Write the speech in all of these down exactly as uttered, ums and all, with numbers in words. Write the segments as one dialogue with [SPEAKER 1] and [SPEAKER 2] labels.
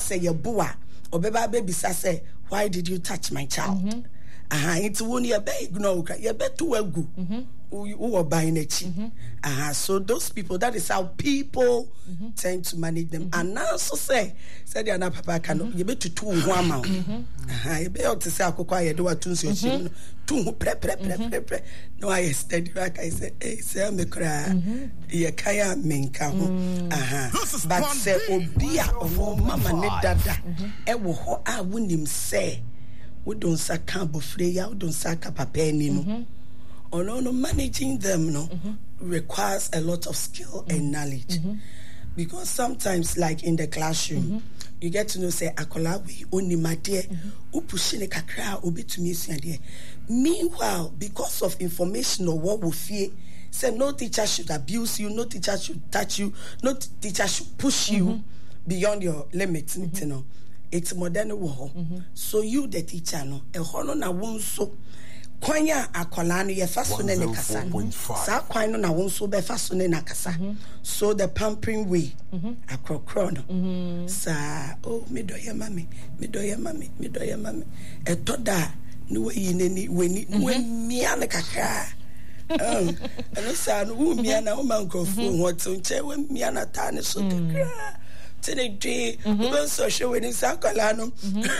[SPEAKER 1] say your boa or baby say, why did you touch my child? Mm-hmm. Uh-huh. It's one year big no you bet to well go. Who are buying a cheap. Uh-huh. So those people, that is how people mm-hmm. tend to manage them. Mm-hmm. And now so say, say they are not papa can you bet to two one mount. Uh-huh. You be able to say I could quiet do what two two pre pre pre pre pre. No, I steady like I said, hey, say me cry. You kaya menka. Uh-huh. But say obia or mama ne dada. E wo ho a wunim say. We don't sack bofreya, we don't sack papa no. Or no, no, managing them no mm-hmm. requires a lot of skill mm-hmm. and knowledge. Mm-hmm. Because sometimes, like in the classroom, mm-hmm. you get to know say akola we only my dear upushine kakra obi to me there. Meanwhile, because of information or what we fear, say no teacher should abuse you, no teacher should touch you, no t- teacher should push you mm-hmm. beyond your limits. Mm-hmm. You know, it's modern war. Mm-hmm. So you, the teacher, no, a hono na won so. Kwanya akola no ye fa so ne ne kasa sa kwan no na won so be fa so ne na kasa so the pampering way akrokro no sa oh me do ye mami me do ye mami me do ye mami etoda no we ni ni we ni we mia na kakra um eno sa no wo mia na wo man krofo ho to nche we mia na ta ne so kakra tene dwe we so show we ni sa akola no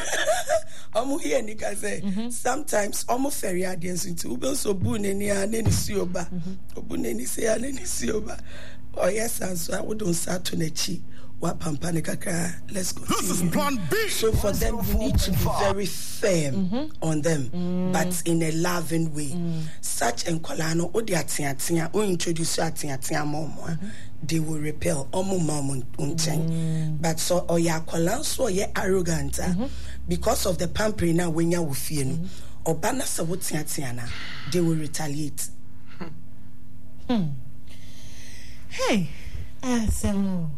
[SPEAKER 1] omo here ni ka say sometimes omo ferry audience into ube so bu ne ni ani si oba obu ne ni say ani si oba oh yes and so we don't start to nechi wa pampa ne kaka let's go. This is plan B. So for them you need to be very firm mm-hmm. on them mm. but in a loving way mm. such enkolano odi atiatia o introduce atiatia momo they will repel omo mama unchen but so oya kolan so ye arrogant mm-hmm. because of the pampering now when you fear no obana se wotiatia na they will retaliate.
[SPEAKER 2] hmm. Hey awesome.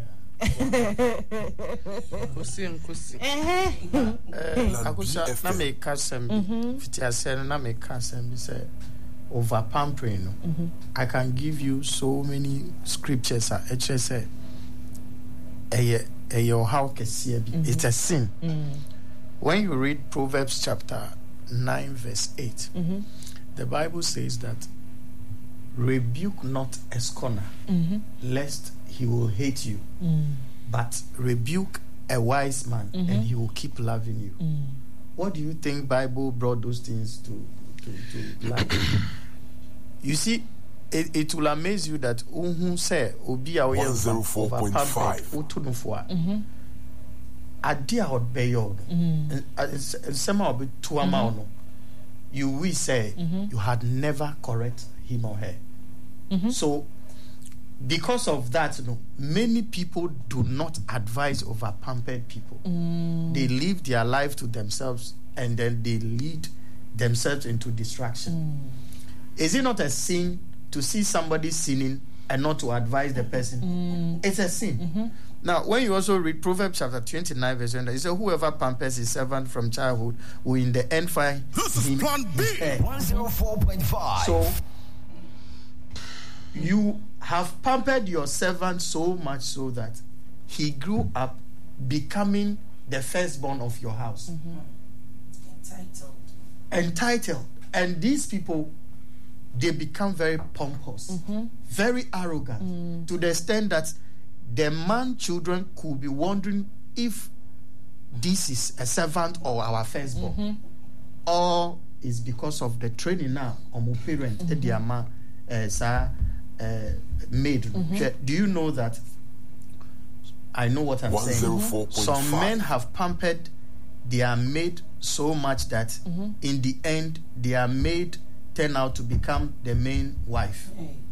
[SPEAKER 3] Kusi nkusi eh akusha na make kasem fiti asem na make kasem bi say over pampering no I can give you so many scriptures a actually say eh eh your how kese bi it's a sin. When you read Proverbs chapter nine verse eight the Bible says that rebuke not a scorner lest he will hate you, mm. but rebuke a wise man mm-hmm. and he will keep loving you. Mm. What do you think Bible brought those things to to, to like? You see, it, it will amaze you that who say obi a one oh four point five utunufwa adia od beyo and some of it two amount you will say you had never correct him or her. Mm-hmm. So because of that, you know, many people do not advise over pampered people. Mm. They live their life to themselves and then they lead themselves into distraction. Mm. Is it not a sin to see somebody sinning and not to advise the person? Mm. It's a sin. Mm-hmm. Now, when you also read Proverbs chapter twenty-nine, verse one, it says, whoever pampers his servant from childhood will in the end find this is plan B one oh four point five. So you have pampered your servant so much so that he grew up becoming the firstborn of your house. Mm-hmm. Entitled. Entitled. And these people, they become very pompous, mm-hmm. very arrogant, mm. to the extent that the man children could be wondering if this is a servant or our firstborn. Mm-hmm. Or is because of the training now on my parent, mm-hmm. uh, Uh, made. Mm-hmm. Do you know that? I know what I'm saying. Some men have pampered their maid so much that mm-hmm. in the end their maid turn out to become the main wife.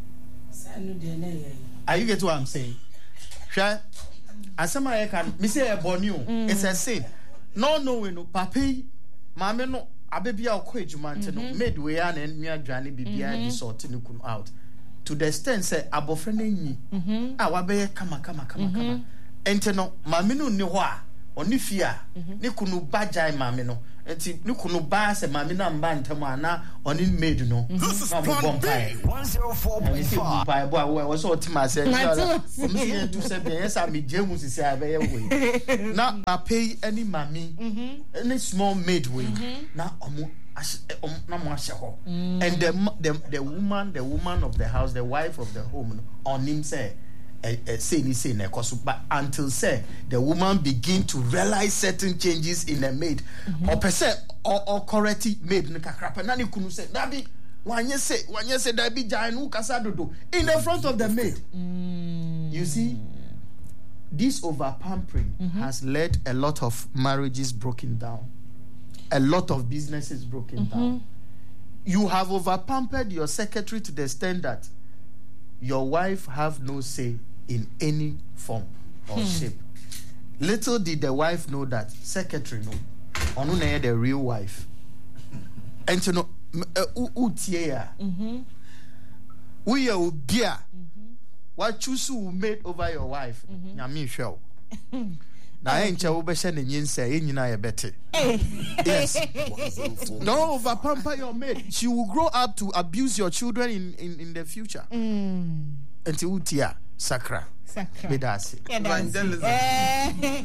[SPEAKER 3] Are you get what I'm saying? As some I can, me say a bonio. It's a sin. No, no, we no papi, mama no. Abebi a ko ejumante no. Maid we an and me adwane bibia di sort no kun out. To the extent say abofrene nyi ah wabeye kama kama kama kama ente no mame no ni ho a oni fia ne kunu bajai mame no enti ne kunu ba se ma me na mba ntam ana oni maid no na mo bompai one oh four point five bompai bo we so otima se o mi se do se bien yes am jemu sisi abe we na ma pay any mami any small maid we na omo na mo ahye ho and the, the the woman the woman of the house the wife of the home on him say say ni say na koso but until say the woman begin to realize certain changes in the maid or per se or, or correct maid no kakrapa na ni kunu say that be wanye say wanye say that be janu kasa dodo in the front of the maid. Mm. You see, this over pampering mm-hmm. has led a lot of marriages broken down, a lot of businesses broken mm-hmm. down. You have over pampered your secretary to the extent that your wife have no say in any form or hmm. shape. Little did the wife know that secretary no onu na the real wife. And you know utia mhm we are bia what choose who made over your wife nyame hwe na enche wo be hye ne nyinsa e nyina ye bete. Yes. Don't over pamper your maid. She will grow up to abuse your children in in, in the future. Mm. Until utia sakra. Sakra. Bedasi.
[SPEAKER 2] Evangelism. Eh.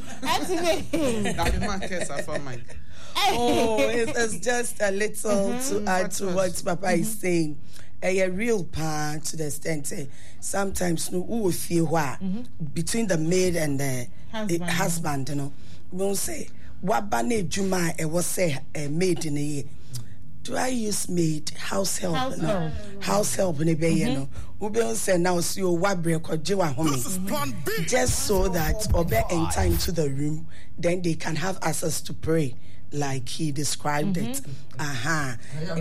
[SPEAKER 1] Oh, it's, it's just a little mm-hmm. to add to what Papa mm-hmm. is saying. A, a real part to the extent uh, sometimes no who feel what between the maid and the husband, uh, husband you know, we'll say what bane juma e was say a maid in a year. Do I use maid house help? House no. help. House help in a bay, you know. We will say now see you what break or jiwa home. Just so that obe enter into the room, then they can have access to pray like he described mm-hmm. it. Aha.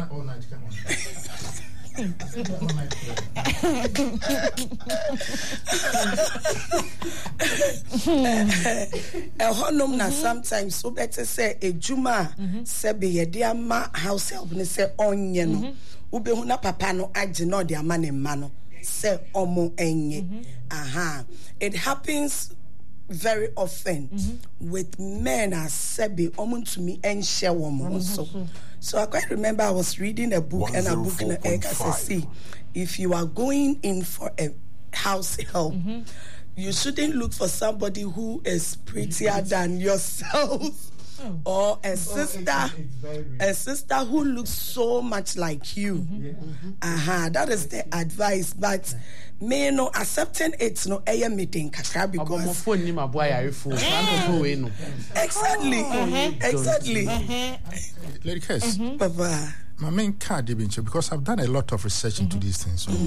[SPEAKER 1] Ehonum na sometimes so better say a juma se be ye dia ma house help ne say onye no ubehu na papa no age no dia ma ne ma no say omo enye. Aha. It happens very often mm-hmm. with men as sebi omun to me and share woman so so I quite remember I was reading a book and a book in the see if you are going in for a house help mm-hmm. you shouldn't look for somebody who is prettier than yourself oh. or a sister oh, it's, it's a sister who looks so much like you mm-hmm. Yeah. Mm-hmm. Uh-huh. That is the advice but me no accepting it no air meeting kakra because exactly exactly
[SPEAKER 4] Lady Kes
[SPEAKER 1] Papa
[SPEAKER 4] my main card because I've done a lot of research into these things so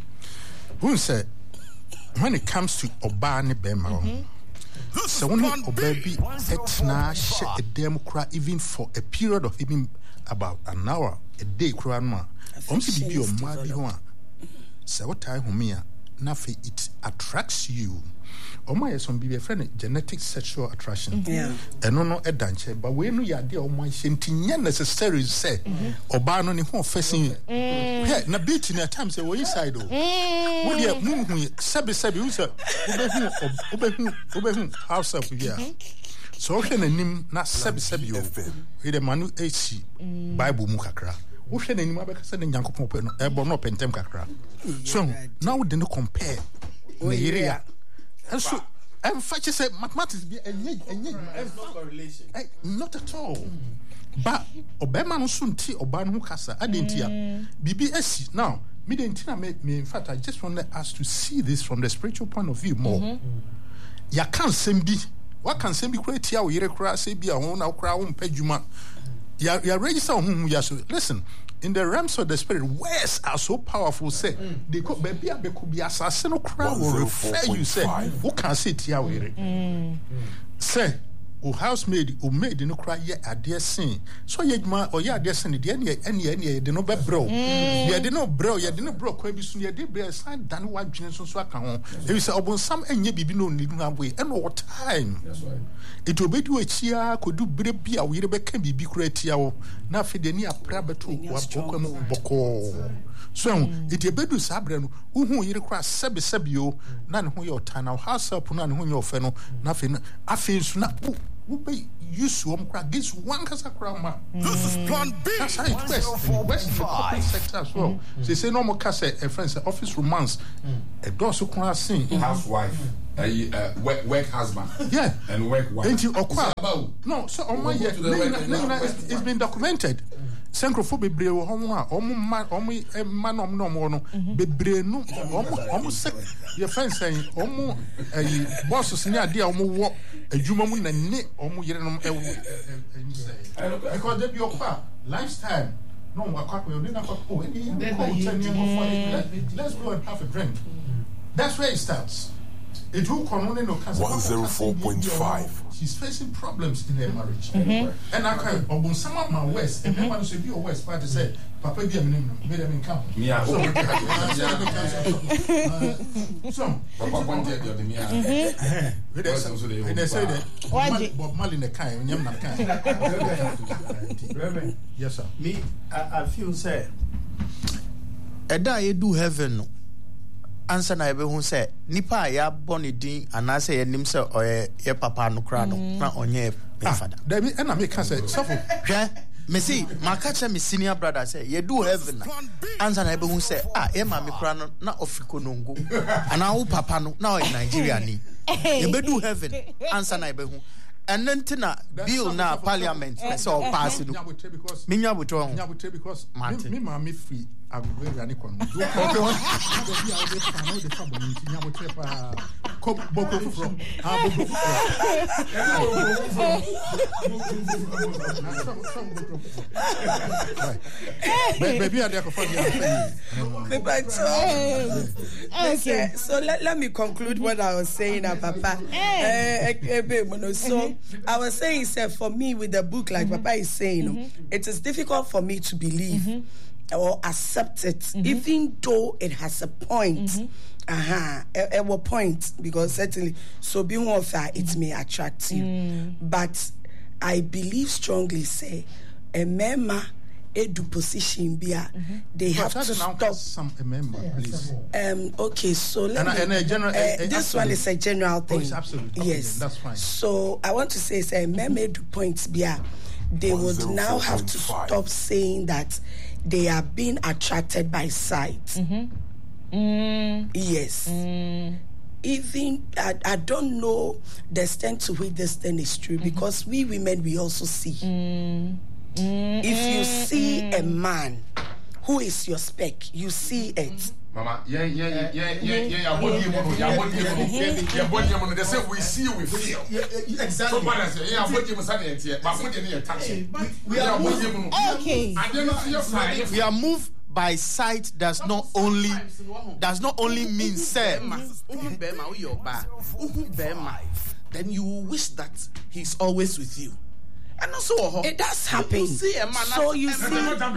[SPEAKER 4] who said when it comes to Obani Bema so when Obabi etna share a democrat even for a period of even about an hour a day kranma omsi bibi o ma bi ho a so what time humia nafe it attracts you omo yes on bibi friend genetic sexual attraction yeah eno no edanche but we no yade omo hyentinye necessary say oba no ne ho facing hey na beat na time say we inside o we dey muhu sabi sabi we say obehu obehu obehu house up here so hwe na nim na sabi sabi o we dey manu echi bible mu kakra we hwe na nim abekasa na nyankopon pe no ebo no pentem kakra so now we dey compare na area and so I'm fighting say mathematics be enye enye no correlation not at all but obema no sunti oba no kasa adentia bibi esi now me dentina me in fact I just want us to see this from the spiritual point of view more mm-hmm. ya kan sembi what can sembi create wo yere kura say bi a ho na kura wo mpadwuma ya ya register ho ya so listen in the realms of the spirit, words are so powerful. Say mm. they could be a could be assassin crowd will refer you. Say who can sit here with it? Mm. Say, o housemaid, o maid, no cry yet a dear sin. So yet ma or ya dear sin, the any any any the no be bro. Ya did no bro, ya did no bro. Quite soon ya did be a sign than what Jenson so I can. There is a some and ye be no need no way and what time. That's right. It will be do a chia could do be a we can be be great here. Now for the near prabetu was boko. So it a bedu sabreno who you require sebi sebio none who your time house up none who your feno nothing. I feel snap we be use one crack this one casa crama.
[SPEAKER 2] This is plan B.
[SPEAKER 4] That's how it works. In West in the corporate sector as well. So they say no more casa a friend say office romance. A door so can sing
[SPEAKER 5] housewife. Uh, uh, work, work husband,
[SPEAKER 4] yeah,
[SPEAKER 5] and work wife.
[SPEAKER 4] Ain't you okay? No, so on my yet, it's, it's been documented. Sancrophobia bebre wo ho a omo man omo man om no mo no bebre no omo omo sek your friends saying omo eh bosses ni ade a omo wo adwuma mu na ne omo yere no e because they be okwa lifestyle no wa kwa we na kwa oh let's go and have a drink. That's where it starts. It will come no
[SPEAKER 2] one oh four point five.
[SPEAKER 4] She's facing problems in her marriage. Mm-hmm. And I can obun some of my west and everyone should be a west part to say papa be a minimum made them in camp. Yeah. So
[SPEAKER 5] papa want to the me.
[SPEAKER 4] And they say that Bob Marley in the kind nyam na kind. Yes sir.
[SPEAKER 3] Me I, I feel say Eda you do heaven no. Answer na ebe hu say nipa ya born din anase ye nim say oye ye papa no kra no na onye e father.
[SPEAKER 4] There be na me can say suffer.
[SPEAKER 3] Hwe me see ma catch me senior brother say ye do heaven na. Answer na ebe hu say ah ye ma me kra no na ofiko no ngo. Ana wo papa no na o Nigeria ni. Ye be do heaven. Answer na ebe hu. And then tina bill na parliament say o pass no. Me nya botro ho.
[SPEAKER 4] Nya botro because me ma me free agwe yani kon. Baby, I
[SPEAKER 1] okay, so let, let me conclude what I was saying, uh, Papa. Uh, so I was saying, sir, for me with the book, like mm-hmm. Papa is saying, mm-hmm. it is difficult for me to believe mm-hmm. or accept it, mm-hmm. even though it has a point. Mm-hmm. Uh-huh. A, a point, because certainly, so being author, it may attract you. Mm. But I believe strongly, say, a member, edu position bia mm-hmm. they have to stop
[SPEAKER 4] some member please
[SPEAKER 1] um okay so let
[SPEAKER 4] and,
[SPEAKER 1] me,
[SPEAKER 4] and a general,
[SPEAKER 1] uh,
[SPEAKER 4] a, a,
[SPEAKER 1] this
[SPEAKER 4] absolutely.
[SPEAKER 1] One is a general thing.
[SPEAKER 4] Oh, it's absolutely
[SPEAKER 1] yes,
[SPEAKER 4] that's fine.
[SPEAKER 1] So I want to say say member edu points bia they would now have to stop saying that they are being attracted by sight. Mm-hmm. Mm. Yes. Mm. Even I, I don't know the extent to which this thing is true, mm-hmm. because we women we also see. Mm. Mm, if you see mm, a man who is your spec, you see it.
[SPEAKER 5] Mama, yeah, yeah, yeah, yeah, yeah, yeah. What do you want? Yeah, what do you want? Yeah, what do you want? They say we see, we feel. Exactly. So, balance. Yeah, what do you want? But what do you touch? We are moving.
[SPEAKER 1] Okay.
[SPEAKER 3] We are moved by sight. Does not only does not only mean say.
[SPEAKER 2] Then you wish that he's always with you. And also,
[SPEAKER 1] it does happen. You see a man, so you see.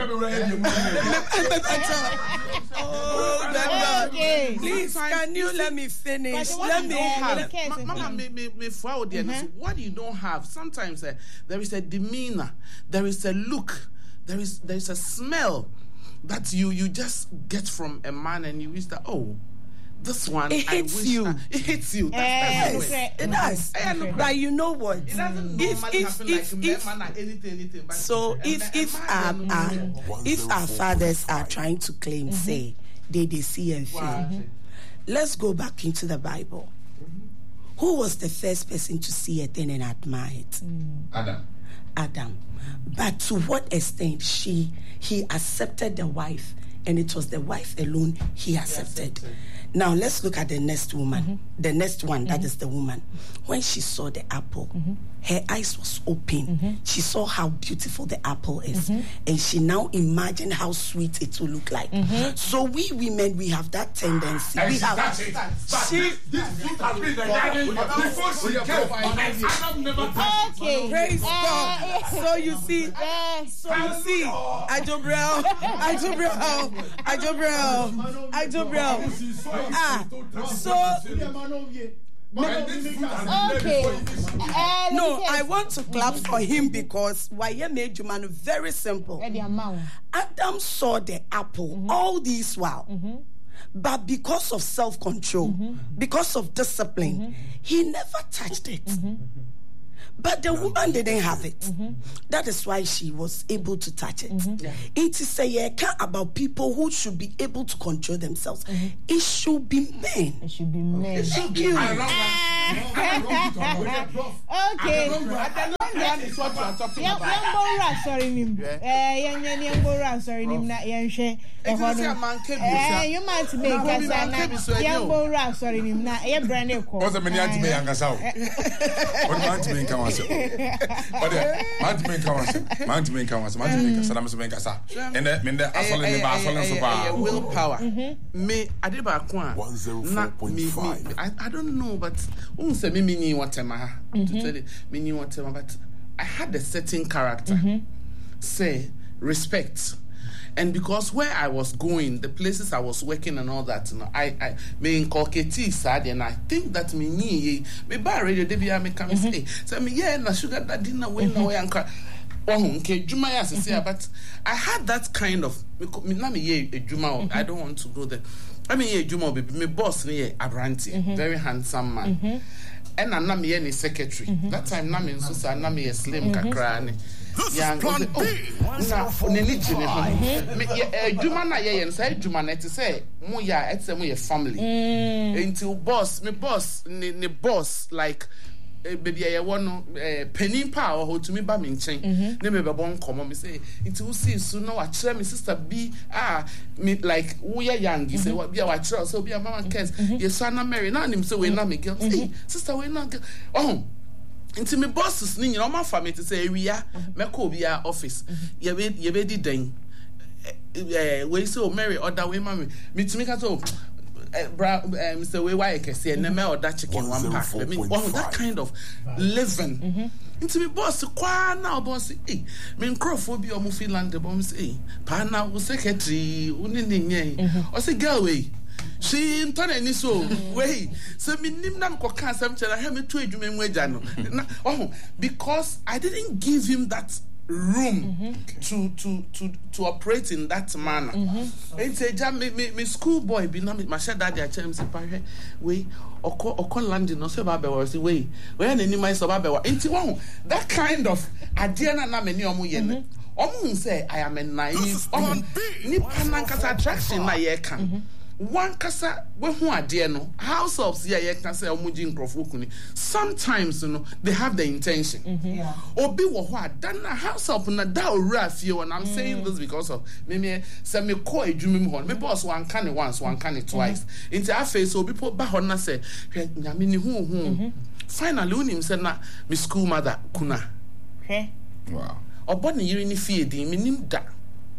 [SPEAKER 1] Oh, okay. Please, can you let me finish? Let me have.
[SPEAKER 2] Mama, me, me, me, what you don't have. Sometimes uh, there is a demeanor, there is a look, there is there is a smell that you you just get from a man, and you wish that oh. This one,
[SPEAKER 1] it hits
[SPEAKER 2] I wish
[SPEAKER 1] you.
[SPEAKER 2] I, it hits you. That's,
[SPEAKER 1] yes, that's it does. Mm. But you know what?
[SPEAKER 2] It doesn't
[SPEAKER 1] if,
[SPEAKER 2] normally
[SPEAKER 1] if,
[SPEAKER 2] happen
[SPEAKER 1] if,
[SPEAKER 2] like
[SPEAKER 1] if,
[SPEAKER 2] man or anything, anything. But
[SPEAKER 1] so if if our, our if our fathers are trying to claim, mm-hmm. say they they see and feel, mm-hmm. let's go back into the Bible. Mm-hmm. Who was the first person to see a thing and admire it?
[SPEAKER 5] Mm. Adam.
[SPEAKER 1] Adam. But to what extent she he accepted the wife, and it was the wife alone he accepted. He accepted. Now let's look at the next woman. Mm-hmm. The next one, mm-hmm. that is the woman. When she saw the apple, mm-hmm. her eyes was open. Mm-hmm. She saw how beautiful the apple is, mm-hmm. and she now imagined how sweet it will look like. Mm-hmm. So we women, we have that tendency.
[SPEAKER 5] And
[SPEAKER 1] we
[SPEAKER 5] she
[SPEAKER 1] have.
[SPEAKER 5] That she, this, this fruit has been the garden before she came. Adam never touched.
[SPEAKER 1] Okay. Praise God. So you see, so you see, Ajobrel, Ajobrel, Ajobrel, Ajobrel. Ah, so okay. Uh, no, I want to clap for him because why he made you man very simple. Adam saw the apple mm-hmm. all this while, mm-hmm. but because of self-control, mm-hmm. because of discipline, mm-hmm. he never touched it. Mm-hmm. But the woman didn't have it. Mm-hmm. That is why she was able to touch it. Mm-hmm. Yeah. It is a care about people who should be able to control themselves. Mm-hmm. It should be men.
[SPEAKER 6] It should be men.
[SPEAKER 1] Thank you.
[SPEAKER 6] Okay.
[SPEAKER 2] That is what you are talking about.
[SPEAKER 6] Young sorry, Nim. Eh, young young Bora, sorry, Nim, not young Shay. Eh, you might make us young Bora, sorry, Nim, not a brand new call.
[SPEAKER 5] What's a minute to be young as out? What man to make us? But man to make us, man to make us, man to make us, and I'm make us. And that mean that I saw in the Barcelona
[SPEAKER 2] willpower. Me, I did back one. one zero four point five. I don't know, but who say me meaning what am I to tell you? Meaning what am I? But I had a certain character, mm-hmm. say respect, and because where I was going, the places I was working and all that, you know, I I me inculcate sad, and I think that me ni me buy radio debi I me come say, so me yeah na sugar daddy na we na we anka. Oh, okay, Juma as I say, but I had that kind of me na me ye Juma. I don't want to go there. I mean ye Juma baby, me boss ni Abranti, very handsome man. Mm-hmm. And I'm not me secretary. Mm-hmm. That time, I'm in so I'm not me a slim kakrani. Young, oh, now, Nini, Juma na ye and say Juma net to say, Moya, it's a family. Until boss, me boss, ni boss like. Baby, I want penny power hold to me by me chain. Never be born come me say it will see soon. No, I tell me sister B ah me like we are young. You say what be our child so be a mama cares. Your son are married now. Him say we not me girl. Hey sister we not girl. Oh. Into me bosses ni you my family to say we are me ko be our office. You be you be di den. Eh we say marry other way mommy. Me to me ka so Mister Way why I can say never or that chicken one pack. I mean, oh, that kind of living. Mm-hmm. Into me boss, qua now, boss. Eh, me Crawford or Finland, the bombs. Eh, Pana was secretary, Unin, or say girl way. She in turn any so way. So me nim nam ko can some tell her me to you me wejano. Oh, because I didn't give him that room mm-hmm. to to to to operate in that manner. And say jam me me school boy be na me my daddy a chem say parhe we oko oko landing no say ba be say we we na ni my so ba be wa enti won that kind of adie na na me ni omo ye ne omo say I am a naive omo ni panan attraction na ye kan one kasa we hu ade no house of here ye kan say omuji nkrofo kuni sometimes you know they have the intention mm-hmm. yeah. Obi wo ho adan na house of na da owura fie and I'm mm. saying this because of me me say me call adwuma mu ho me boss one can once one can twice into our face obi po ba ho na say hwe nyame ni hu hu finally unim say na me school mother kuna
[SPEAKER 6] okay
[SPEAKER 5] wow
[SPEAKER 2] obo na yiri ni fie din me nim da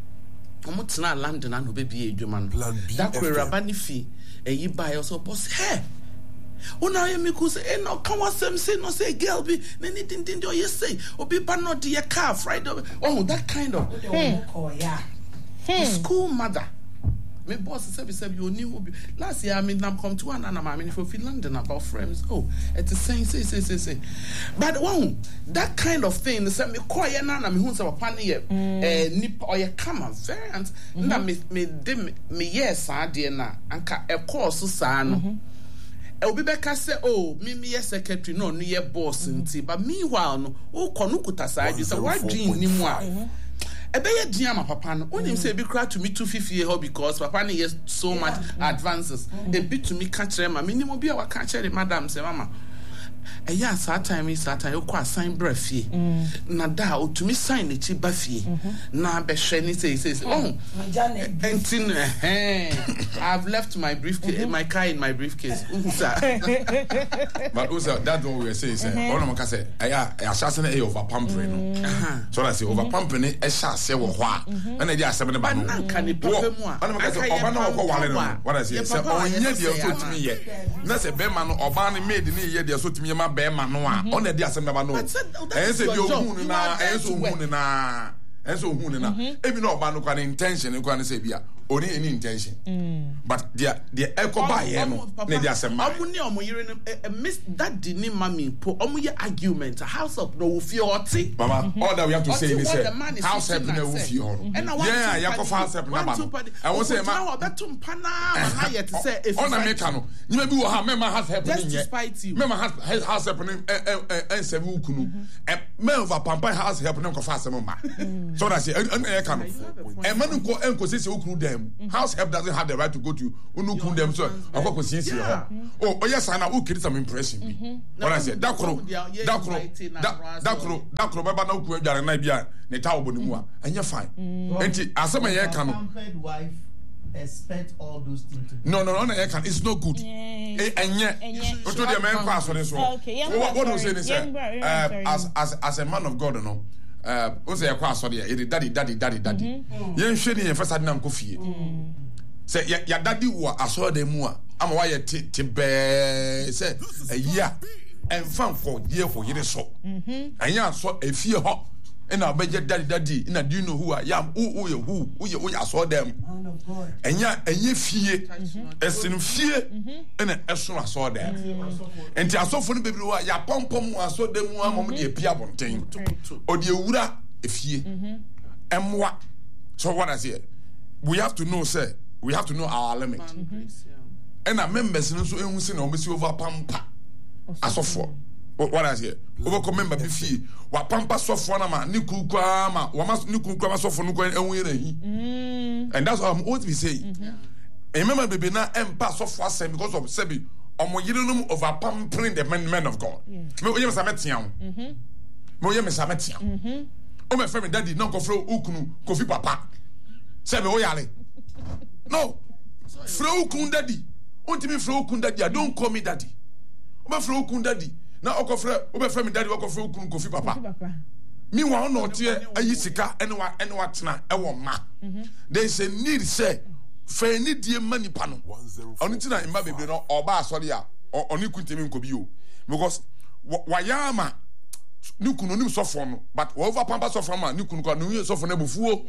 [SPEAKER 2] omo tena London na no be bi adwuma no that kwera ba ni fi eyi buy also boss hey una ye me ku say eh no kan wasem say no say girl be na ni din din do you say obi ba no de car Friday oh that kind of
[SPEAKER 1] hey. yeah
[SPEAKER 2] hey. School mother me boss say be say you new last year I mean I'm come to one and I'm I mean for Finland and about friends oh it's the same say say say say but one that kind of thing say me call ya na na me hu say papa ne eh nip or ya come variant na me me de me yes ade na anka e course sa no e obi be ka say oh me me yes secretary no no ye boss nti but meanwhile no o kono kuta sa ade say why dream ni mu a ebeye diama papa no onim say be cry to me two fifty ho because papa no yes so much advances e bit to me catch them minimum be a waka catch madam say mama e ya sa time is that I kwa sign brafie na da o to me sign e chi bafie na be hwe ni say say oh entin eh I've left my briefcase my car in my briefcase
[SPEAKER 5] but also that what we say say all of us say aya e asase na e over pampering no so that say over pampering e asase wo ho a na dey asem ne ba no
[SPEAKER 2] na ni papa mu a
[SPEAKER 5] na say oba na okọ wale no what I say say onye dey so timi ye na say be ma no oba ne made ne ye dey so timi ma be ma no a on dey asem ne ba no e say bi ohun na e so ohun na e so ohun na e bi na oba no kwa intention kwa ne say bia only any intention. Mm. But the the echo by him, they are some money on my
[SPEAKER 2] miss that didn't mammy put on my argument. A house of no fiorti.
[SPEAKER 5] Mama, all that we have to say is house help no fio. And I want yeah, Yakov house help. I want to say, my betum pana, I yet to say, if on a mechano, you may be have member has happening despite you. Member has house happening and seven kunu. And member Pampa house helping for fast mama. So that's it. And I can. And man go and cause them. House help doesn't have the right to go to Unukun them. So I got conscience here. Oh, yes, I know who created some impression. What I said, Dakro, Dakro, Dakro, Dakro, Baba no Kuya and Nibia, Netao Bonimua, and you're fine. And as some air can
[SPEAKER 3] wife expect all those things.
[SPEAKER 5] No, no, no, air can. It's no good. And yet, what do the man pass for this one? What was saying is as as as a man of God, no. Uh, what's a class or the daddy, daddy, daddy, daddy? Yen shady and first I didn't go fear. Say, ya daddy, what I saw them more. I'm why a tibbe say a year and found for year for year so. And ya saw a fear hot. And I'll bet your daddy, daddy, and do you know who I am? Who, who, who, who, who, I saw them. And ya, and ye fear, as in fear, and as soon as I saw them. And I saw for the baby, ya pom pom, I saw them one moment, a piabon thing. Or the Ura, if ye, and what? So what I say, we have to know, sir, we have to know our limit. And I remember, so you say, no, Monsieur over Pampa, as of for. What I say? Over remember bifi wa pampa sofo na ma ni kukwa ma wa ma ni kukwa ma sofo no kwan enwe na and that's what I'm always be saying. Remember baby na empa sofo asem because of sebi omo yirenum over pampering the men, men of God. Me oyem sa metia ho. Me oyem sa metia. O me fe me daddy na ko fro ukunu kofi papa. Sebi o yale. No. Fro ukun daddy. Ontimi fro ukun daddy. Don't call me daddy. O me fro ukun daddy. Na okofre obefre me daddy okofre okun kofi papa me wan no tie ayi sika ene wa ene wa tena e wo ma there is a need say fe ni die manipa no onu tina imba bebre no oba asori a oni kuntemi nkobi o because wayama ni kunu nim sofo no but over pampa sofo ma ni kunu kwa no yin sofo na bofuo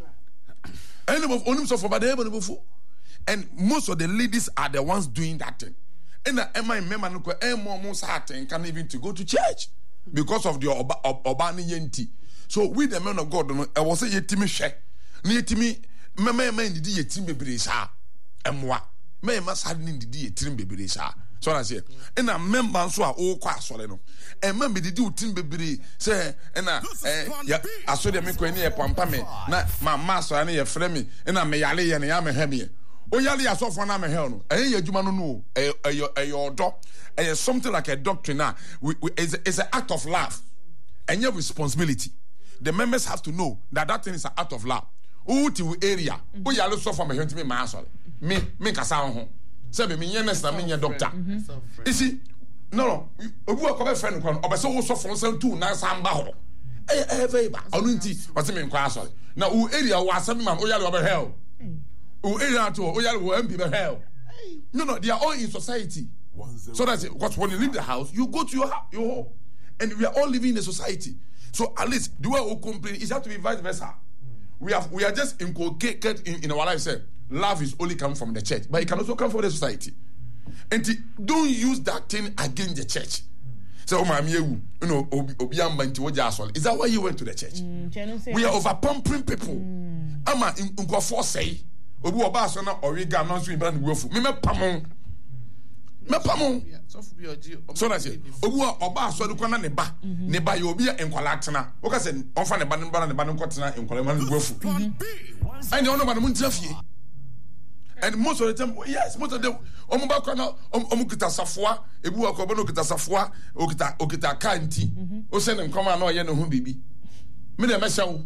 [SPEAKER 5] ene bof onim sofo ba dey bofuo and most of the ladies are the ones doing that thing. And I my member no ko e mo mo sa ten can even to go to church because of the oba oba ni yenti. So we the men of God no e was say yetimi hwe na yetimi me me me ndidi yetim bebre sa emwa me ma sa ni ndidi yetim bebre sa so na say and a member so a o kwa asore no e ma me didi utim bebre say na eh ya asore me ko ni e pampa me na ma ma so na ye frɛ me na me yale ye na ya me hwe me. Oh, yali asofo na me hell no. Eh, adwuma no no. Eh, eh, eh, odo. Eh, something like a doctrine now. It's it's an act of love, and your responsibility. The members have to know that that thing is an act of love. Oh, to area. Oh, yali suffer me me ma sorry. Me me kasa ho. Say me me nurse na me nye doctor. You see, no no. Obu akobe friend ko no. Obe say wo suffer say two na samba ho. Eh eh very bad. Onu nti, o say me nkwa sorry. Na o area wo asem man. Oh, yali obe hell. Oh, M P hell. No, no, they are all in society. So that's it. Because when you leave the house, you go to your house, your home, and we are all living in a society. So at least the way we complain is have to be vice versa. Mm. We have we are just inculcated in, in our life. Say love is only coming from the church, but it can also come from the society. And t- don't use that thing against the church. So, oh, my you know, is that why you went to the church? Mm, we are over pumping people. Ama in force say. Obi oba so na origa no so ibra no me me pamon me pamon so na say obi oba so de kwana ne ba ne ba ye obi enkwala tena wo ka say onfa ne ba ne ba ne ba ne kwatena enkwala ma no guafu and you know ba no muntia fie and most of the time yes most of the omo ba kwa na omo kita safoa ebi wa ko ba no kita safoa o kita o kita kanti o se ne nkoma na o ye ne ho bibi me na me hye wo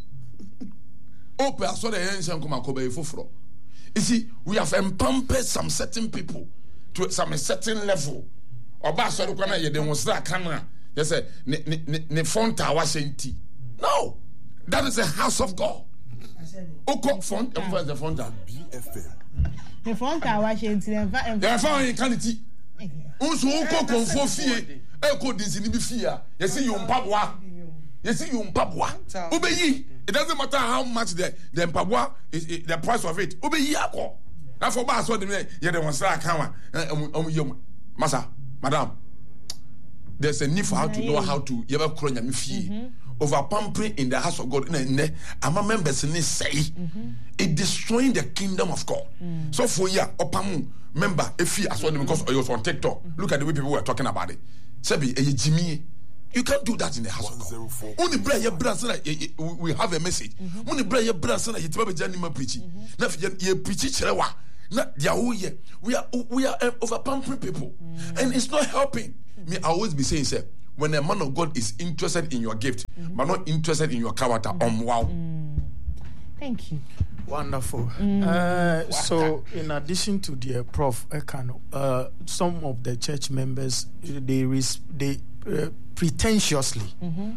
[SPEAKER 5] Open so the ancient come akobe foforo. You see, we have empampered some certain people to some certain level. Oba so the kwana ye demonstrate kana. They say ne ne ne fonta wa senti. No. That is a house of God. Oko font, em the fonta B F M. The fonta wa senti em fa. They fa on kaniti. Unso oko konfo fie. E ko dinsi ni bi fie a. You see you mpabwa. You see you mpabwa. Obeyi. It doesn't matter how much the the mpaboa is, is the price of it. Obe yako. Now for bad so the yeah the one star camera. Um um masa, madam. There's a need for how to know how to you ever call your fee. Over pampering in the house of God. I'm a member say it destroying the kingdom of God. Mm. So for ya opamu member if you as well because you was on TikTok. Mm-hmm. Look at the way people were talking about it. Sebi a Jimmy. You can't do that in the house of God. Only bread your brother we have a message. Only bread your brother you tell me Janima preaching. Now you preach cherewa. Not we are we are over pampering people. Mm. And it's not helping. Mm. Me I always be saying sir. When a man of God is interested in your gift, mm-hmm. but not interested in your character, um, mm-hmm. wow. Mm.
[SPEAKER 6] Thank you.
[SPEAKER 3] Wonderful. Mm. Uh, so, in addition to the uh, Prof Ekano, uh, some of the church members they res- they uh, pretentiously mm-hmm.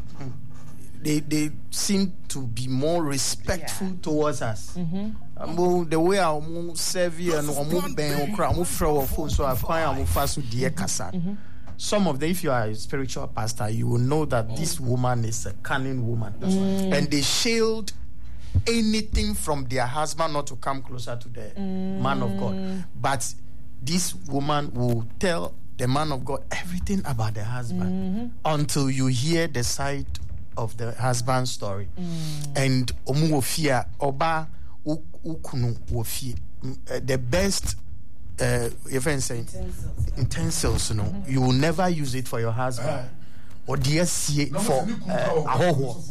[SPEAKER 3] they they seem to be more respectful yeah. towards us. Mm-hmm. Um, the way I serve you and I ben okra, I throw phone so I find I fast with the kasa. Some of them, if you are a spiritual pastor, you will know that mm. this woman is a cunning woman. That's mm. right. And they shield anything from their husband not to come closer to the mm. man of God. But this woman will tell the man of God everything about the husband mm-hmm. until you hear the side of the husband's story. Mm. And omu wofia oba ukunu wofi the best Uh, if I'm saying utensils, you know, mm-hmm. you will never use it for your husband. Uh, or dear see for a whole.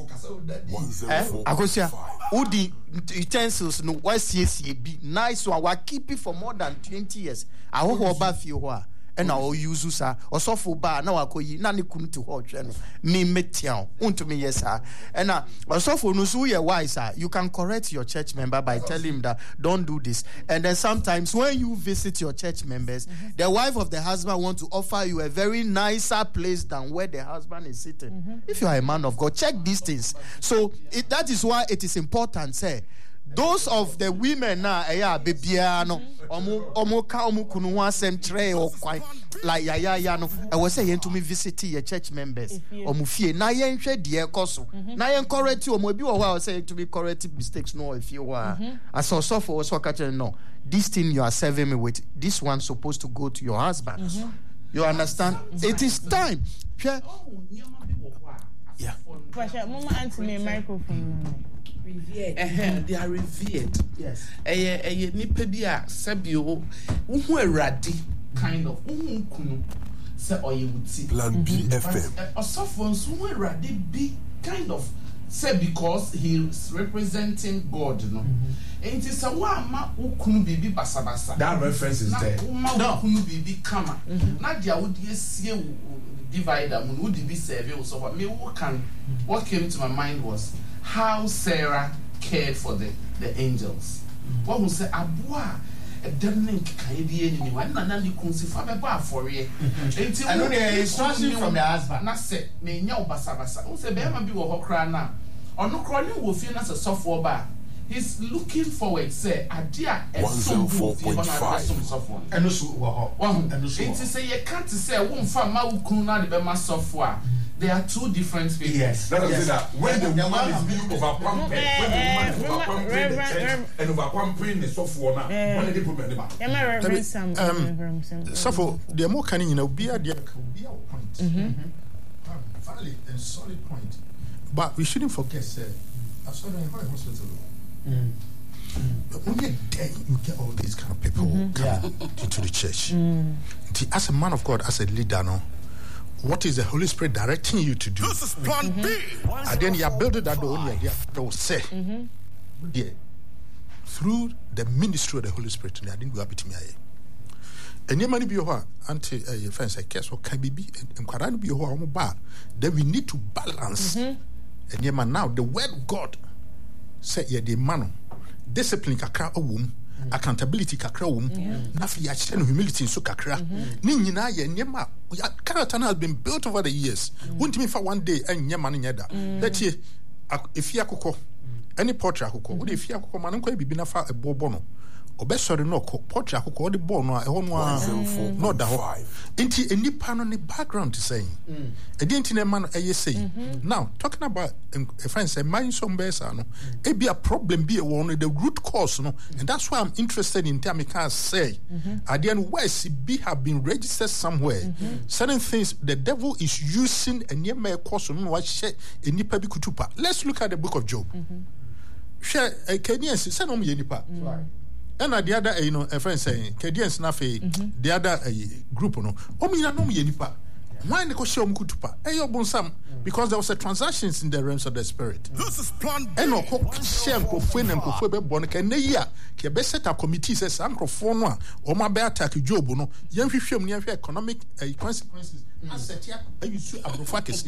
[SPEAKER 3] Akosia, udi utensils no why see be nice one. Wa keep it for more than twenty years. A whole ba fi ho and our use sa or so for bar now akoyi na ne kunu to ho twa no me metian untumi yes sir and na so for no so you wise sir you can correct your church member by telling him that don't do this. And then sometimes when you visit your church members mm-hmm. the wife of the husband want to offer you a very nicer place than where the husband is sitting. Mm-hmm. If you are a man of God, check these things. So it, that is why it is important say those of the women now, eh, bebiano, omu omu ka omu kunu wasem tre or quite like ya ya ya no. I was saying to me visit your church members. Omu fie na yen hwe de koso. Na yen correct you omu bi wo wa say to me correct mistakes no if you are. As also for also catch no. This thing you are serving me with, this one supposed to go to your husband. Mm-hmm. You understand? Mm-hmm. It is time. Yeah.
[SPEAKER 6] Pressure, Mama answer me microphone.
[SPEAKER 2] Revered. Uh-huh. They are revered.
[SPEAKER 3] Yes.
[SPEAKER 2] Eye eye nipa bi a sabio uhu erade kind of uhu kunu se oye wuti.
[SPEAKER 7] Plan B F M.
[SPEAKER 2] Osofo nso uhu erade bi kind of say because he is representing God, you know. And it is a wama ukunu bibi basabasa.
[SPEAKER 5] That reference is there.
[SPEAKER 2] No. Ukunu bibi kama. Na dia wodi esie divider mun wodi bi serve so what me what can what came to my mind was how Sarah cared for the the angels. What was say abua a demning kaidi enemy one na na ni kunsi fa be ba afore. Enti
[SPEAKER 3] I know the instruction from the husband.
[SPEAKER 2] Na say me nya obasabasa. Wo say be ma bi wo hokra na. Ono kro ni wo fie na se sofo ba. He's looking forward say adia e so four point five.
[SPEAKER 3] Eno so wo ho.
[SPEAKER 2] Eno so. Enti say you can't say wo mfa ma wo kunu na de be ma sofo a. There are two different people.
[SPEAKER 3] Yes.
[SPEAKER 5] Let us
[SPEAKER 3] yes.
[SPEAKER 5] say that when the woman is being over-pampering, when the woman is over-pampering the church and over-pampering the software now, when did they put me
[SPEAKER 4] um, so the more can you know be a dear be our point. Valid and solid point. But we shouldn't forget, sir, I saw them in my hospital. Mm. But when you're there, you get all these kind of people mm-hmm. coming yeah. into the church. Mm. As a man of God, as a leader, no. What is the Holy Spirit directing you to do?
[SPEAKER 7] This is plan B.
[SPEAKER 4] Mm-hmm. And then you are building that the only idea to say, mm-hmm. yeah, through the ministry of the Holy Spirit, I didn't go up to me. And you might be your anti your friends, I guess, or can be and Quran be your bar. Then we need to balance. Mm-hmm. And yeah, man, now the word of God said, yeah, the man discipline kakra a womb. Accountability kakra wom na fi ya chene humility so kakra ni nyina ye nyema character has been built over the years won't me for one day and nyema no nyeda that ye if ya kokko any portrait kokko wo de if ya kokko man ko bibi na fa ebobo no obesori no ko portrait akoko the ball no e ho no no da ho enti enipa no ne background to saying e di enti na man e say now talking about a friend say mind some besa no e be a problem be one the root cause no and that's why I'm interested in time can say at the end where C B have been registered somewhere certain things the devil is using and ye may cause no what share enipa bi kutupa. Let's look at the book of Job. Share a Kenyan say no me enipa right. And the other, you know, a friend saying, Kadians Nafe, the other uh, group, no, Omina no Yenipa. Why the Koshom Kutupa? Ayo Bonsam, because there was a transactions in the realms of the spirit. This is plan B. And no Shem Kofin and Kofobe Bonica, Neya, Kebeseta committee says, Uncle Fonwa, or my bear attack Job, no, young film near economic consequences. I said, yeah, I used to Abrofakis.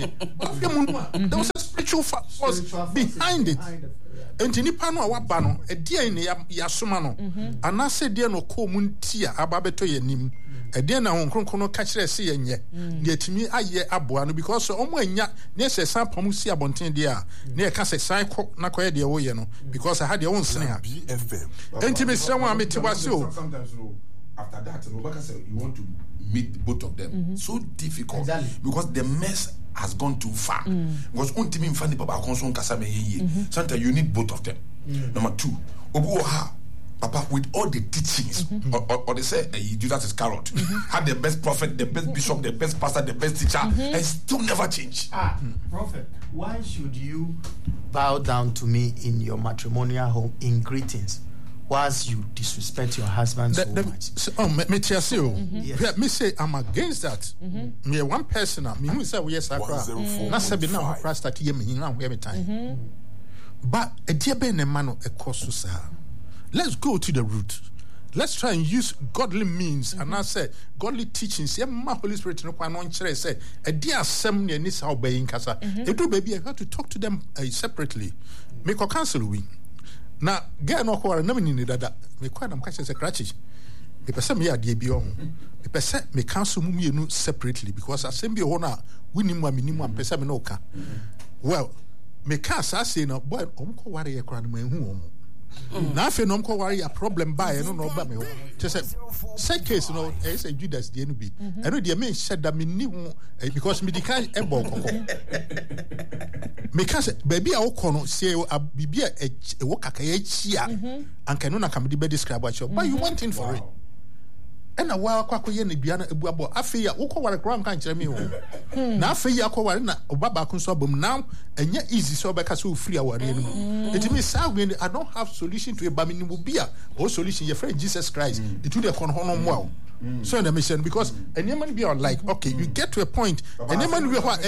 [SPEAKER 4] There was a spiritual force behind it. Enti nipa no awaba no e dia ne yasoma no anase dia no ko muntia ababeto yanim e dia na honkronkron no ka kire se yenye ne atimi aye aboa no because omo anya ne se san pam si abonten dia ne e ka se san ko na ko ye dia wo ye no because I had your own sene ha enti me se won amete wase o
[SPEAKER 5] sometimes no after that no because you want to meet both of them mm-hmm. so difficult exactly. Because the mess has gone too far mm. because one team in funny papa konson kasa me yeye sometimes you need both of them mm. Number two obu ha papa with all the teachings mm-hmm. or, or, or they say uh, Jesus is carrot mm-hmm. had the best prophet the best bishop the best pastor the best teacher mm-hmm. and still never change.
[SPEAKER 3] Ah mm. Prophet, why should you bow down to me in your matrimonial home in greetings whilst you disrespect your husband so the, much?
[SPEAKER 4] So, oh, me, me, mm-hmm. yes. me say I'm against that. Mm-hmm. Me one person, me who say we yes, I cry. Na sabi na ho Christ that ye me na ho every time. But a dear ben e man e koso. Let's go to the root. Let's try and use godly means mm-hmm. and I say godly teachings. Yeah, my Holy Spirit no kwan on chere say a dear assembly ni sa obeyin kasa. E do baby I have to talk to them uh, separately. Me ko cancel we. Na get no kwara na menini dada me kwa na mkache se krachi me pese me ade bi ohun me pese me cancel mu mienu separately because asem bi ho na wini mu amini am pese me no ka well me ka sa say no boy omko ware ye kwara na mahu omo na afi no omko ware ya problem ba ye no no ba me ho che se set case no e say Judas de no bi eno de me sheda me ni ho because me di kan e bo kokko because baby a wokɔ no say bibia e wo kaka ya chia anka no na kam de be describe at you but you went in for wow. it and a wa akwa ye na bia na ebu abo afi ya wokɔ ware kran kan kyerɛ me ho na afi ya akɔ ware na obaba kun so abom now enya easy so be ka so free aware no it means say I don't have solution to a bamini bia or solution your friend Jesus Christ mm. it would have kon hono mo Mm. So in the mission because any man be like okay you get to a point any man be what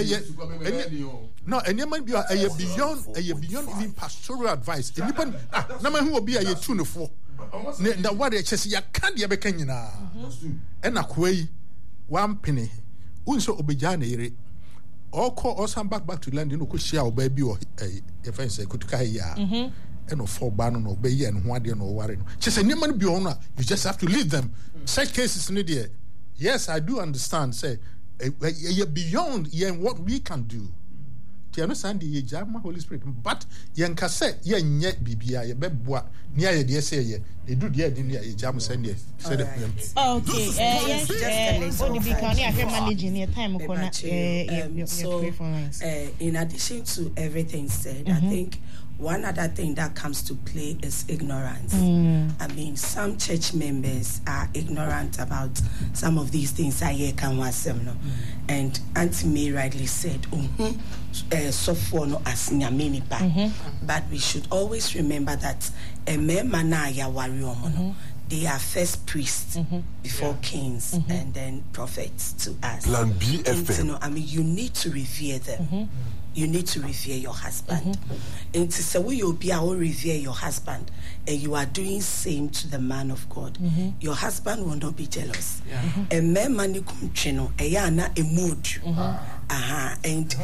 [SPEAKER 4] no any man be a beyond a beyond even pastoral advice any man ah na man who be a two no four na what they chese ya kan de be kan nyina e na kwai one penny unso obeja na ire oko osam back back to land no ko share oba bi o e friend say kutuka ya and no for ban no be and ho ade no ware no chese any man be on you just have to leave them. Such cases in there, yes, I do understand. Say, you're beyond yeah, what we can do. Do you understand the Jama Holy Spirit? But yen kase ye nye bibia ye beboa near ye de say ye they do there din ye Jama send ye. Okay.
[SPEAKER 6] Eh yes, eh only be can you managing your time corner
[SPEAKER 1] so in addition to everything said, I think one other thing that comes to play is ignorance. Mm. I mean, some church members are ignorant about some of these things. I hear can mm. And Auntie May rightly said, mm-hmm, uh, so for no as mm-hmm. But we should always remember that a mm-hmm. they are first priests mm-hmm. before yeah. kings mm-hmm. and then prophets to us.
[SPEAKER 7] Plan B F M.
[SPEAKER 1] You know, I mean, you need to revere them. Mm-hmm. You need to revere your husband. Mm-hmm. And to say, we will be our revere your husband, and you are doing same to the man of God. Mm-hmm. Your husband will not be jealous. A man mani kumchino, a yana a mood. Aha, and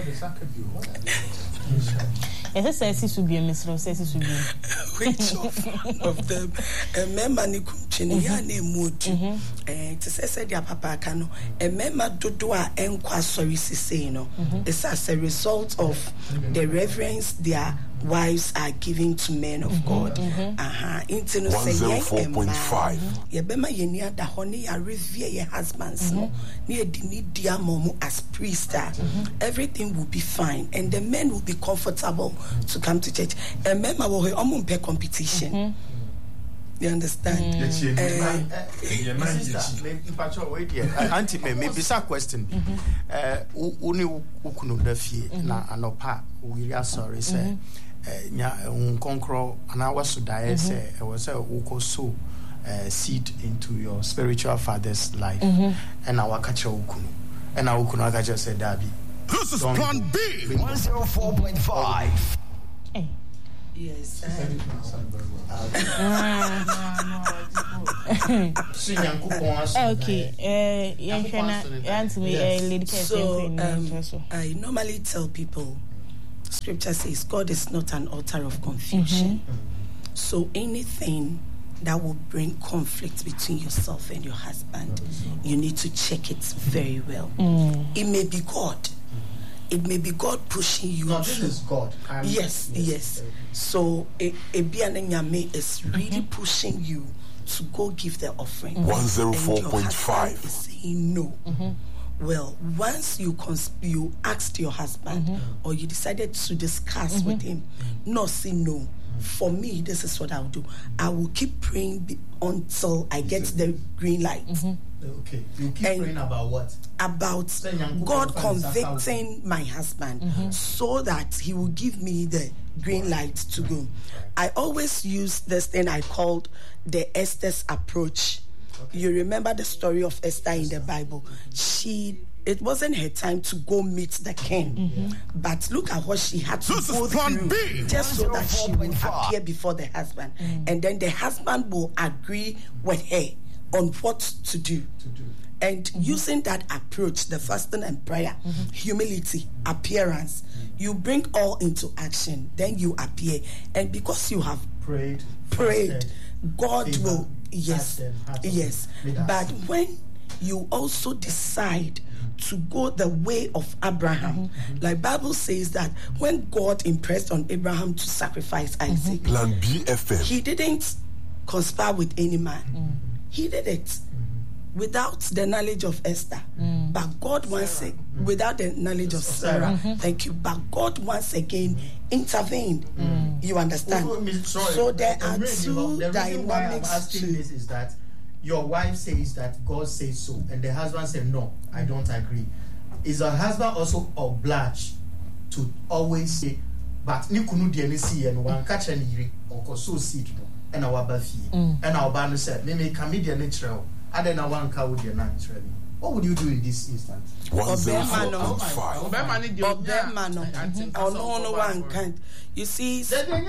[SPEAKER 6] it says to be a mister says to be
[SPEAKER 1] which of, of them a man mani kumchino, yana a mood. And to say, their papa cano, a member do do a enqua sorry say no. It's as a result of the reverence their wives are giving to men of God. Aha, into no say
[SPEAKER 7] one oh four point five.
[SPEAKER 1] Ye bema ye ni ada ho ne ya revere your husbands no. Ne di ni dia momo as priest. Everything will be fine and the men will be comfortable to come to church. And men will have omo pe competition. You understand?
[SPEAKER 3] Auntie, maybe some question. Uh, uni ukunu da fie na anopa we are sorry say nya unkonkro ana waso dae say e was say ukoso seed into your spiritual father's life and our kacha ukunu and our ukunu akacha say dabi.
[SPEAKER 7] This is Plan B one oh four point five.
[SPEAKER 1] Yes.
[SPEAKER 6] Okay. Uh,
[SPEAKER 1] so um, I normally tell people, Scripture says God is not an author of confusion. Mm-hmm. So anything that will bring conflict between yourself and your husband, you need to check it very well. Mm. It may be God. It may be God pushing you.
[SPEAKER 3] No, this is God.
[SPEAKER 1] I'm, yes, yes, yes. So Ebiananyame is really mm-hmm. pushing you to go give the offering.
[SPEAKER 7] Mm-hmm. one oh four point five.
[SPEAKER 1] Is saying no. Mm-hmm. Well, once you cons- you asked your husband mm-hmm. or you decided to discuss mm-hmm. with him, no, say no. Mm-hmm. For me, this is what I'll do. I will keep praying be- until I get the green light.
[SPEAKER 3] Mm-hmm. Okay. You keep and praying about what?
[SPEAKER 1] About God convicting my husband mm-hmm. so that he will give me the green light to go. I always use this thing I called the Esther's approach. Okay. You remember the story of Esther in the Bible. She it wasn't her time to go meet the king. Mm-hmm. But look at what she had to
[SPEAKER 7] this
[SPEAKER 1] go through
[SPEAKER 7] B.
[SPEAKER 1] just so that she would appear before the husband. Mm-hmm. And then the husband will agree with her on what to do. To do. And mm-hmm. using that approach, the fasting and prayer, mm-hmm. humility, appearance, mm-hmm. you bring all into action, then you appear. And because you have
[SPEAKER 3] prayed,
[SPEAKER 1] prayed,
[SPEAKER 3] fasted,
[SPEAKER 1] God
[SPEAKER 3] favor,
[SPEAKER 1] will, yes, yes. But when you also decide to go the way of Abraham, mm-hmm. like Bible says that when God impressed on Abraham to sacrifice Isaac,
[SPEAKER 7] Plan B F M.
[SPEAKER 1] he didn't conspire with any man. Mm-hmm. He did it mm-hmm. without the knowledge of Esther. Mm. But God once again, mm-hmm. without the knowledge of Sarah, mm-hmm. thank you. But God once again intervened. Mm. You understand?
[SPEAKER 3] Oh, sorry,
[SPEAKER 1] so there
[SPEAKER 3] the
[SPEAKER 1] are
[SPEAKER 3] reason,
[SPEAKER 1] two
[SPEAKER 3] the
[SPEAKER 1] dynamics.
[SPEAKER 3] Why I'm asking
[SPEAKER 1] to
[SPEAKER 3] this is that your wife says that God says so, and the husband said no, I don't agree. Is a husband also obliged to always say, but ni kunu di see and one catch any yiri or so seed and our bafi and our banner said, me make comedian natural, and then I one cow with your natural. What would you do in this instance?
[SPEAKER 7] one oh four point
[SPEAKER 1] five. You see,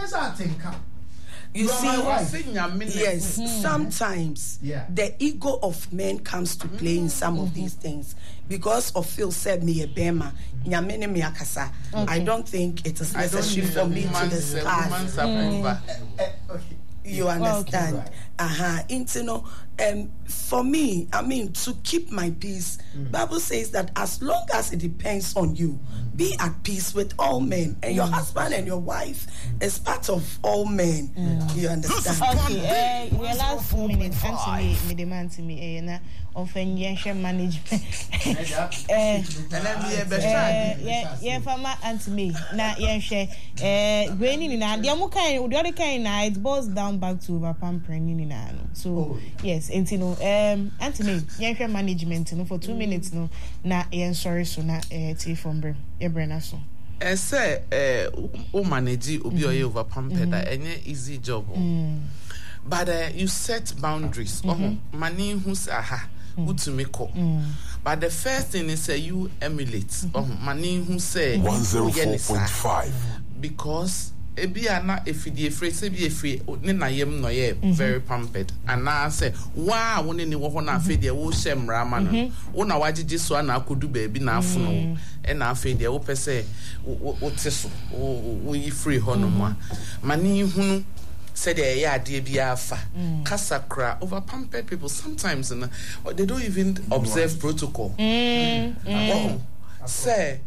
[SPEAKER 1] you
[SPEAKER 3] You
[SPEAKER 1] see, yes,
[SPEAKER 3] mm-hmm.
[SPEAKER 1] sometimes yeah. the ego of men comes to play in some mm-hmm. of these things because of Phil said me a bema nyamene me akasa. I don't think it is necessary for me to discuss. Mm. You understand? Okay. Uh-huh. Into no, um, for me, I mean, to keep my peace, mm. Bible says that as long as it depends on you, mm. be at peace with all men. And mm. your husband and your wife mm. is part of all men. Mm. You understand?
[SPEAKER 6] Okay, uh, your last minute, answer me, me demand to me, eh, na often yension management. Eh, yeah, yeah, farmer and to me, na yension, eh, graining in a diamuka, the other kind, it boils down back to pampering in a so oh. yes, and you know, um, Anthony, yension management, you know, for two mm. minutes, no, na yen sorry, so na eh, tea from Bre, Ebrena so.
[SPEAKER 2] I say, eh, o manage obi oye over pamper that any easy job. But uh, you set boundaries. Oh, money who's aha. Who to make up. Mm. But the first thing is uh, you emulate. Mm-hmm. Oh, mani who say
[SPEAKER 7] one oh four point five
[SPEAKER 2] because ebi ana efidi efre se bi efre ne na yem no ye very pampered and na say wow woni ni wo ho na afi de wo hyemra ma no wo na wagege so na akodu ba bi na afono e na afi de wo pese wo teso wo yi free ho no ma mani hunu said yeah dear biafa kasakra over pampered people sometimes and they don't even observe protocol. Mm. Mm. Oh, say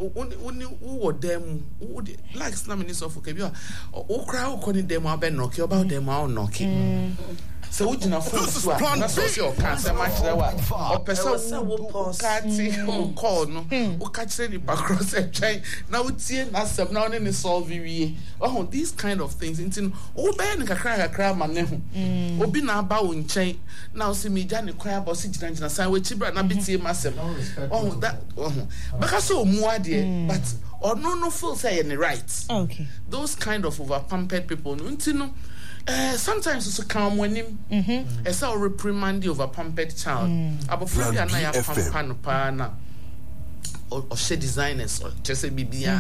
[SPEAKER 2] uni wo dem like na minister of okay bi o kra o koni dem abe knock you about dem o knock so we gina phone so na so se o kan se match there wa o pesa wo kati o call no o ka kire ni across e twen na we tie na sem na oni solve wie oh these kind of things intin o be ni kakra kakra ma ne ho obi na aba wo nchen na o se me ja ne kwa ba o se gina gina san we chibra na bitie ma sem oh that oh because o mu ade but or no no feel say any right.
[SPEAKER 6] Okay.
[SPEAKER 2] Those kind of over pampered people, you know, uh, sometimes it's a calm when him. Mm-hmm. It's a reprimand over pampered child. About friend and I have pampano pana or or she designers or just a B B